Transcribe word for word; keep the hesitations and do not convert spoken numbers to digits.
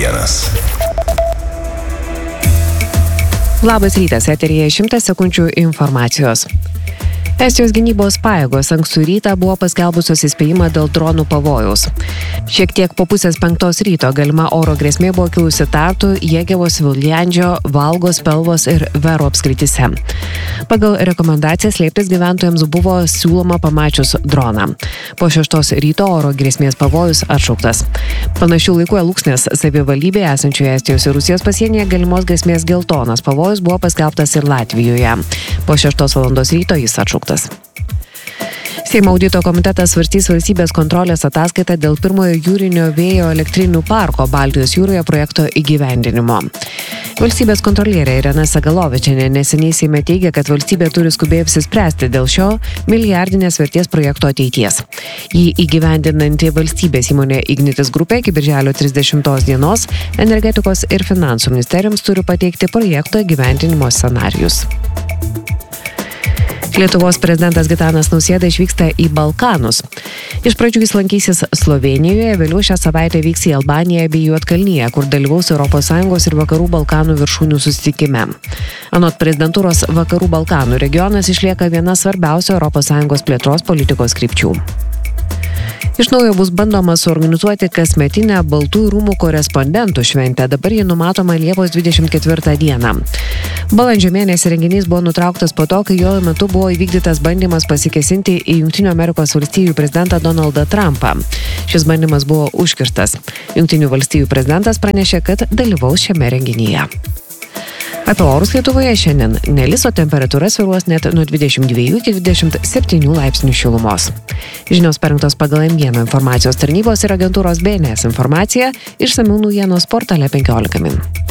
naujienas. Labas rytas, eteryje šimtas sekundžių informacijos. Estijos gynybos pajėgos ankstų rytą buvo paskelbusios įspėjimą dėl dronų pavojaus. Šiek tiek po pusės penktos ryto galima oro grėsmė buvo kilusi Tartu, Jėgevos, Viljandžio, Valgos, Pelvos ir Vero apskrityse. Pagal rekomendaciją slėptis gyventojams buvo siūloma pamačius droną. Po šeštos ryto oro grėsmės pavojus atšauktas. Panašių laikų Elūksnės savivaldybėje esančioje Estijos ir Rusijos pasienyje galimos grėsmės geltonas pavojus buvo paskelbtas ir Latvijoje. Po šeštos valandos ryto jis atšauktas. Seimo audito komitetas svarstys valstybės kontrolės ataskaitą dėl pirmojo jūrinio vėjo elektrinių parko Baltijos jūroje projekto įgyvendinimo. Valstybės kontrolierė Irena Sagalovičienė neseniai Seime teigė, kad valstybė turi skubiai apsispręsti dėl šio milijardinės vertės projekto ateities. Jį įgyvendinanti valstybės įmonė Ignitis grupė iki birželio trisdešimtos dienos energetikos ir finansų ministerijoms turi pateikti projekto įgyvendinimo scenarijus. Lietuvos prezidentas Gitanas Nausėda išvyksta į Balkanus. Iš pradžių jis lankysis Slovėnijoje, vėliau šią savaitę vyks į Albaniją bei Juodkalniją, kur dalyvaus Europos Sąjungos ir Vakarų Balkanų viršūnių susitikime. Anot prezidentūros, Vakarų Balkanų regionas išlieka viena svarbiausių Europos Sąjungos plėtros politikos krypčių. Iš naujo bus bandoma suorganizuoti kasmetinę Baltųjų rūmų korespondentų šventę. Dabar ji numatoma Liepos dvidešimt ketvirtą dieną. Balandžio mėnesį renginys buvo nutrauktas po to, kai jo metu buvo įvykdytas bandymas pasikesinti į Jungtinių Amerikos valstijų prezidentą Donaldą Trumpą. Šis bandymas buvo užkirstas. Jungtinių valstijų prezidentas pranešė, kad dalyvaus šiame renginyje. Apie orus Lietuvoje šiandien nelis, o temperatūra svyruos net nuo dvidešimt dviejų iki dvidešimt septynių laipsnių šilumos. Žinios parengtos pagal M G M informacijos tarnybos ir agentūros B N S informaciją, išsamių naujienos portale penkiolika min.